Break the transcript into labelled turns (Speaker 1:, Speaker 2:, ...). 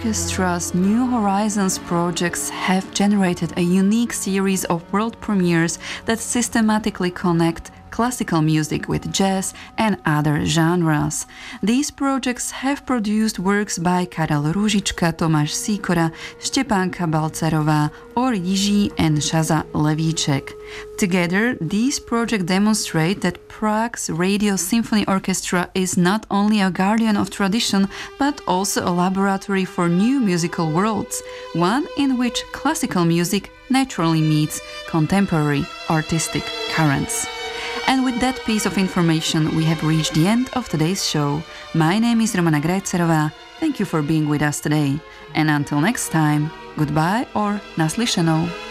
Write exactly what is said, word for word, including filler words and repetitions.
Speaker 1: Orchestra's New Horizons projects have generated a unique series of world premieres that systematically connect classical music with jazz and other genres. These projects have produced works by Karel Růžička, Tomáš Sikora, Štěpánka Balcarová, or Jiří and Shaza Levíček. Together, these projects demonstrate that Prague's Radio Symphony Orchestra is not only a guardian of tradition, but also a laboratory for new musical worlds, one in which classical music naturally meets contemporary artistic currents. And with that piece of information, we have reached the end of today's show. My name is Romana Grajcerová. Thank you for being with us today. And until next time, goodbye or naslyšenou.